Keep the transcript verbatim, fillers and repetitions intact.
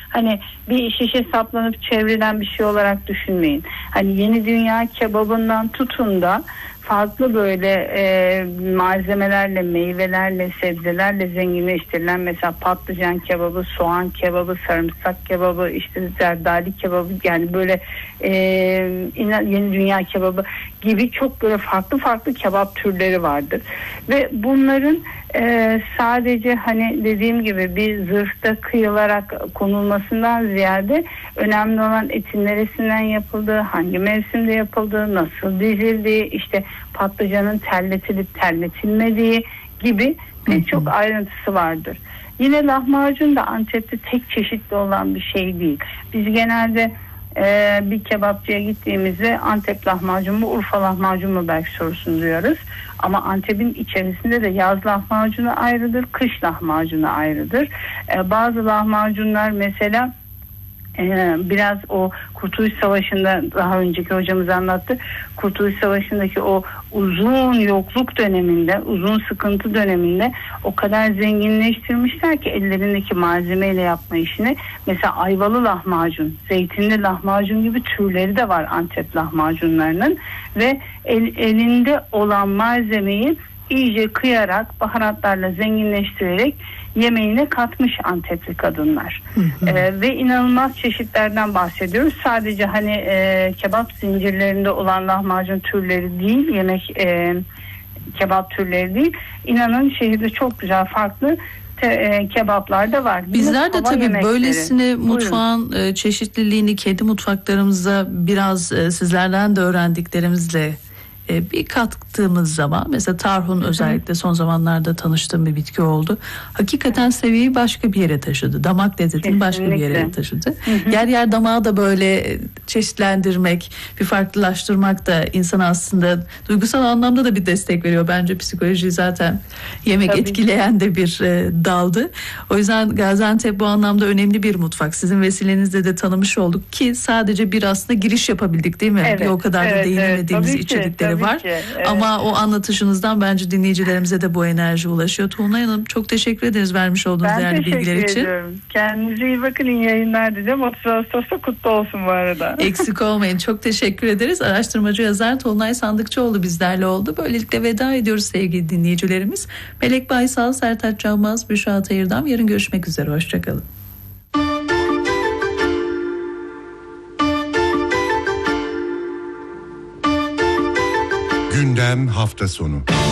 hani bir şişe saplanıp çevrilen bir şey olarak düşünmeyin. Hani Yeni Dünya kebabından tutun da farklı böyle e, malzemelerle, meyvelerle, sebzelerle zenginleştirilen mesela patlıcan kebabı, soğan kebabı, sarımsak kebabı, işte zerdali kebabı, yani böyle e, Yeni Dünya kebabı gibi çok böyle farklı farklı kebap türleri vardır. Ve bunların e, sadece hani dediğim gibi bir zırhta kıyılarak konulmasından ziyade önemli olan etin neresinden yapıldığı, hangi mevsimde yapıldığı, nasıl dizildiği, işte patlıcanın terletilip terletilmediği gibi pek çok ayrıntısı vardır. Yine lahmacun da Antep'te tek çeşitli olan bir şey değil. Biz genelde e, bir kebapçıya gittiğimizde Antep lahmacun mu, Urfa lahmacun mu belki sorusunu duyuyoruz. Ama Antep'in içerisinde de yaz lahmacunu ayrıdır, kış lahmacunu ayrıdır. E, bazı lahmacunlar mesela Ee, biraz o Kurtuluş Savaşı'nda, daha önceki hocamız anlattı, Kurtuluş Savaşı'ndaki o uzun yokluk döneminde, uzun sıkıntı döneminde o kadar zenginleştirmişler ki ellerindeki malzemeyle yapma işini. Mesela ayvalı lahmacun, zeytinli lahmacun gibi türleri de var Antep lahmacunlarının ve el, elinde olan malzemeyi iyice kıyarak, baharatlarla zenginleştirerek yemeğine katmış Antepli kadınlar. Hı hı. Ee, ve inanılmaz çeşitlerden bahsediyoruz. Sadece hani e, kebap zincirlerinde olan lahmacun türleri değil, yemek e, kebap türleri değil. İnanın şehirde çok güzel farklı te, e, kebaplar da var. Bizler de tabii yemekleri. Böylesine mutfağın e, çeşitliliğini kendi mutfaklarımızda biraz e, sizlerden de öğrendiklerimizle bir kattığımız zaman, mesela tarhun, özellikle son zamanlarda tanıştığım bir bitki oldu. Hakikaten seviyeyi başka bir yere taşıdı. Damak lezzetini başka bir yere taşıdı. Hı hı. Yer yer damağı da böyle çeşitlendirmek, bir farklılaştırmak da insana aslında duygusal anlamda da bir destek veriyor. Bence psikoloji zaten yemek Tabii. etkileyen de bir e, daldı. O yüzden Gaziantep bu anlamda önemli bir mutfak. Sizin vesilenizle de tanımış olduk ki sadece bir aslında giriş yapabildik, değil mi? Evet, bir o kadar evet, da değinemediğimiz evet, içerikleri var. Ki, evet. Ama o anlatışınızdan bence dinleyicilerimize de bu enerji ulaşıyor. Tuğnay Hanım, çok teşekkür ederiz vermiş olduğunuz ben değerli bilgiler için. Ben teşekkür ediyorum. Kendinize iyi bakın, iyi yayınlar diyeceğim. otuz Ağustos'ta kutlu olsun bu arada. Eksik olmayın. Çok teşekkür ederiz. Araştırmacı yazar Tuğnay Sandıkçıoğlu bizlerle oldu. Böylelikle veda ediyoruz sevgili dinleyicilerimiz. Melek Baysal, Sertaç Canmaz, Büşra Tayırdam. Yarın görüşmek üzere. Hoşçakalın. Gündem hafta sonu.